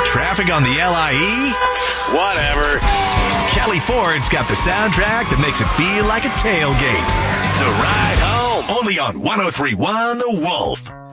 Traffic on the LIE? Whatever. Kelly Ford's got the soundtrack that makes it feel like a tailgate. The Ride Home, only on 103.1 The Wolf.